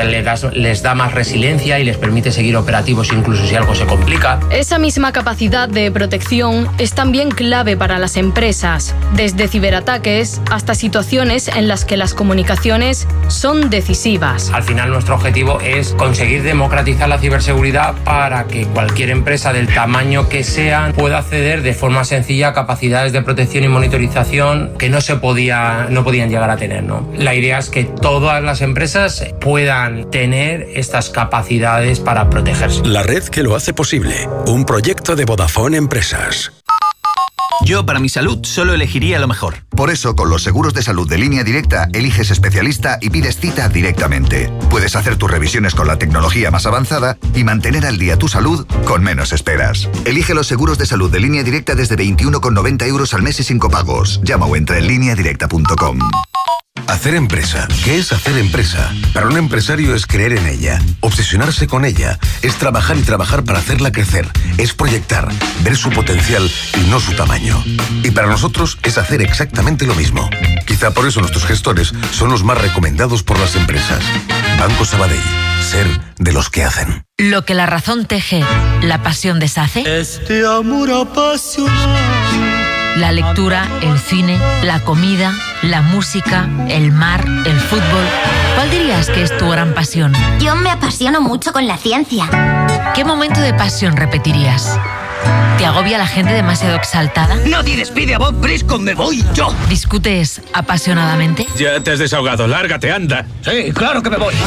porque les da más resiliencia y les permite seguir operativos incluso si algo se complica. Esa misma capacidad de protección es también clave para las empresas, desde ciberataques hasta situaciones en las que las comunicaciones son decisivas. Al final nuestro objetivo es conseguir democratizar la ciberseguridad para que cualquier empresa del tamaño que sea pueda acceder de forma sencilla a capacidades de protección y monitorización que no podían llegar a tener, ¿no? La idea es que todas las empresas puedan tener estas capacidades para protegerse. La red que lo hace posible. Un proyecto de Vodafone Empresas. Yo, para mi salud, solo elegiría lo mejor. Por eso, con los seguros de salud de Línea Directa, eliges especialista y pides cita directamente. Puedes hacer tus revisiones con la tecnología más avanzada y mantener al día tu salud con menos esperas. Elige los seguros de salud de Línea Directa desde 21,90 € al mes y sin copagos. Llama o entra en lineadirecta.com. Hacer empresa. ¿Qué es hacer empresa? Para un empresario es creer en ella, obsesionarse con ella, es trabajar y trabajar para hacerla crecer, es proyectar, ver su potencial y no su tamaño. Y para nosotros es hacer exactamente lo mismo. Quizá por eso nuestros gestores son los más recomendados por las empresas. Banco Sabadell. Ser de los que hacen. Lo que la razón teje, la pasión deshace. Este amor apasionado. La lectura, el cine, la comida, la música, el mar, el fútbol. ¿Cuál dirías que es tu gran pasión? Yo me apasiono mucho con la ciencia. ¿Qué momento de pasión repetirías? ¿Te agobia la gente demasiado exaltada? Nadie despide a Bob Briscoe, me voy yo. ¿Discutes apasionadamente? Ya te has desahogado, lárgate, anda. Sí, claro que me voy.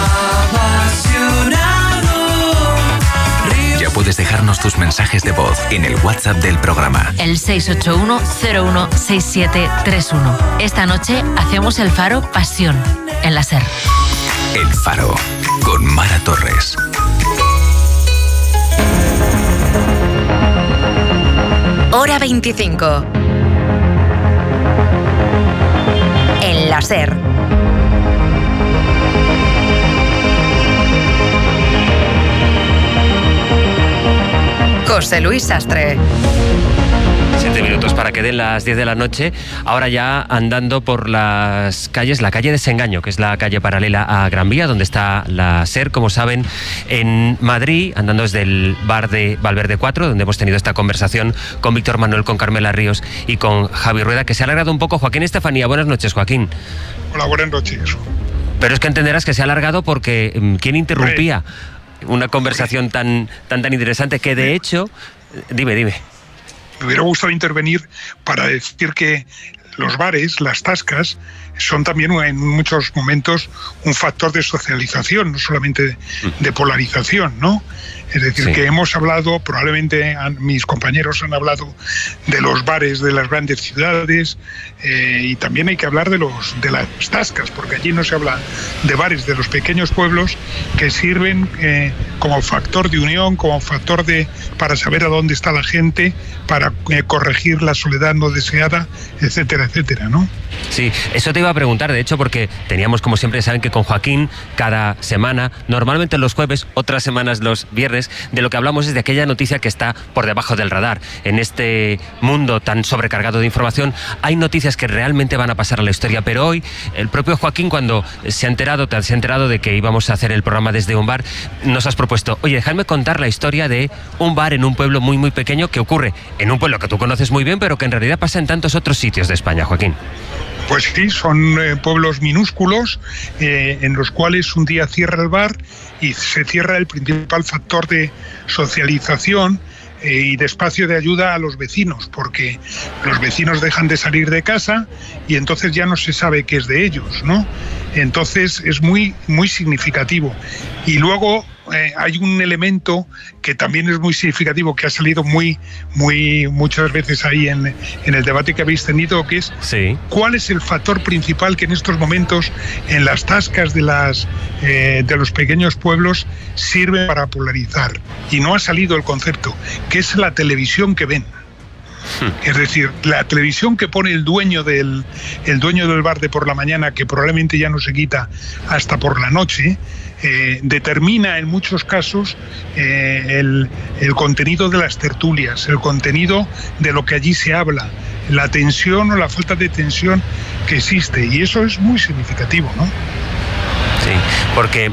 Ya puedes dejarnos tus mensajes de voz en el WhatsApp del programa. El 681-016731. Esta noche hacemos el Faro Pasión en la SER. El Faro, con Mara Torres. Hora 25. En la SER. José Luis Sastre. 7 minutos para que den las 10 de la noche. Ahora ya andando por las calles, la calle de Desengaño, que es la calle paralela a Gran Vía, donde está la SER, como saben, en Madrid, andando desde el bar de Valverde 4, donde hemos tenido esta conversación con Víctor Manuel, con Carmela Ríos y con Javi Rueda, que se ha alargado un poco. Joaquín Estefanía, buenas noches, Joaquín. Hola, buenas noches. Pero es que entenderás que se ha alargado porque ¿quién interrumpía una conversación tan interesante que de hecho... Dime. Me hubiera gustado intervenir para decir que los bares, las tascas, son también en muchos momentos un factor de socialización, no solamente de polarización, ¿no? Es decir, que hemos hablado, probablemente mis compañeros han hablado de los bares de las grandes ciudades, y también hay que hablar de las tascas, porque allí no se habla de bares de los pequeños pueblos que sirven como factor de unión, como factor para saber a dónde está la gente, para corregir la soledad no deseada, etcétera, etcétera, ¿no? Sí, eso te iba a preguntar, de hecho, porque teníamos, como siempre, saben que con Joaquín, cada semana, normalmente los jueves, otras semanas los viernes, de lo que hablamos es de aquella noticia que está por debajo del radar. En este mundo tan sobrecargado de información, hay noticias que realmente van a pasar a la historia, pero hoy, el propio Joaquín, cuando se ha enterado de que íbamos a hacer el programa desde un bar, nos has propuesto, oye, dejadme contar la historia de un bar en un pueblo muy, muy pequeño que ocurre en un pueblo que tú conoces muy bien, pero que en realidad pasa en tantos otros sitios de España, Joaquín. Pues sí, son pueblos minúsculos en los cuales un día cierra el bar y se cierra el principal factor de socialización y de espacio de ayuda a los vecinos, porque los vecinos dejan de salir de casa y entonces ya no se sabe qué es de ellos, ¿no? Entonces es muy, muy significativo. Y luego hay un elemento que también es muy significativo, que ha salido muchas veces ahí en el debate que habéis tenido, que es cuál es el factor principal que en estos momentos en las tascas de los pequeños pueblos sirve para polarizar. Y no ha salido el concepto, que es la televisión que ven. Es decir, la televisión que pone el dueño del bar de por la mañana, que probablemente ya no se quita hasta por la noche, determina en muchos casos el contenido de las tertulias, el contenido de lo que allí se habla, la tensión o la falta de tensión que existe, y eso es muy significativo, ¿no? Sí, porque